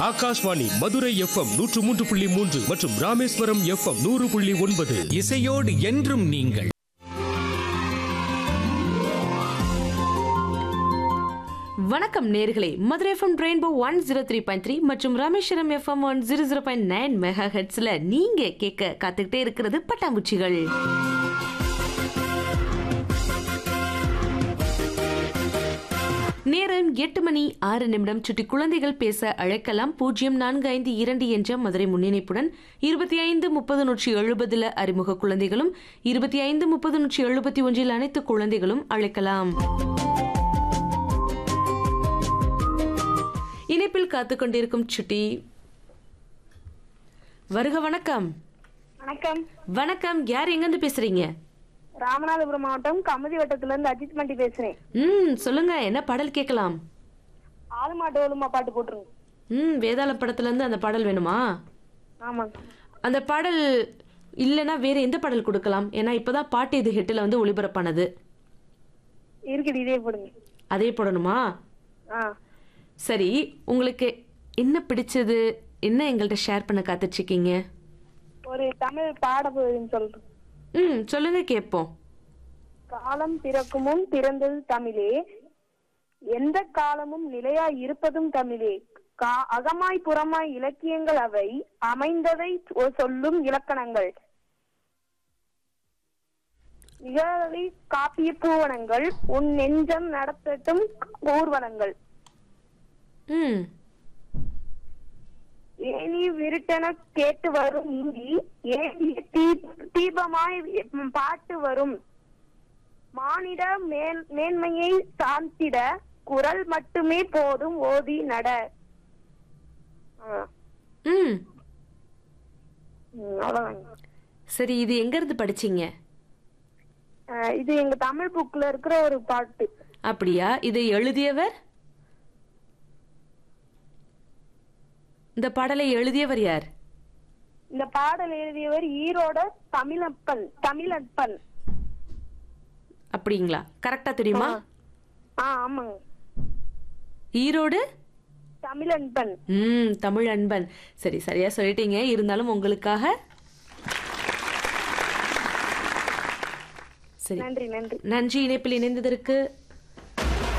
Akashvani Madurai FM 103.3 மற்றும் Rameswaram FM 100.9. இசையோடு என்றும் நீங்கள். வணக்கம் நேர்களே, மதுரை எஃப்எம் ரெயின்போ 103.3 மற்றும் ராமேஸ்வரம் எஃப்எம் 100.9 மெகா ஹெர்ட்ஸ்ல நீங்க கேட்க காத்துக்கிட்டே இருக்கிறது பட்டாம்பூச்சிகள். நேரம் 8:06 சுட்டி குழந்தைகள் பேச அழைக்கலாம். 0452 என்ற மதுரை முன்னிணைப்புடன் 2530-170 அறிமுக குழந்தைகளும் 2530-171 அனைத்து குழந்தைகளும் அழைக்கலாம். இணைப்பில் காத்துக் கொண்டிருக்கும் சுட்டி வருக. வணக்கம். வணக்கம். வணக்கம். யார் எங்கிருந்து பேசுறீங்க? ராமநாதபுரம் மாவட்டம் கமுதி வட்டத்துல இருந்து அஜித் மண்டி பேசுறேன். சொல்லுங்க, என்ன பாடல் கேட்கலாம்? ஆடு மாட்டு ஒழுமா பாட்டு போட்டுருங்க. வேதாள படத்துல இருந்து அந்த பாடல் வேணுமா? ஆமா. அந்த பாடல் இல்லனா வேற எந்த பாடல் கொடுக்கலாம்? ஏன்னா இப்பதான் பாட்டு இது ஹிட்ல வந்து ஒளிபரப்பானது இருக்குது, இதே போடுங்க. அதே போடணுமா? சரி, உங்களுக்கு என்ன பிடிச்சது, என்ன எங்கள்கிட்ட ஷேர் பண்ண காத்துட்டு இருக்கீங்க? ஒரு தமிழ் பாட போகுதுன்னு சொல்றேன். சொல்லுங்க, கேட்போம். காலம் பிறக்குமும் பிறந்தது தமிழே, எந்த காலமும் நிலையாய் இருப்பதும் தமிழே, அகமாய் புறமாய் இலக்கியங்கள் அவை, அமைந்ததை சொல்லும் இலக்கணங்கள், நிகழ்வை காப்பிய பூவனங்கள், உன் நெஞ்சம் நடத்தட்டும் ஊர்வலங்கள், ஏனி விருட்டன கேட்டு வரும் இந்தி, தீபமாய் பாட்டு வரும், மானிட மேன்மையை சாந்திட குரல் மட்டுமே போதும் ஓதி நட. சரி, இது எங்க இருந்து படிச்சீங்க? இது எங்க தமிழ் புக்ல இருக்கிற ஒரு பாட்டு. அப்படியா? இதை எழுதியவர், இந்த பாடலை எழுதியவர் யார்? இந்த பாடல் எழுதியவர் ஈரோட தமிழப்பன். அப்படிங்களா? கரெக்டா தெரியுமா? ஆமாங்க. ஈரோடு தமிழன்பன். தமிழன்பன். சரி, சரியா சொல்லிட்டீங்க. இருந்தாலும் உங்களுக்காக சரி, நன்றி. நன்றி இணைப்பில் இணைந்ததற்கு.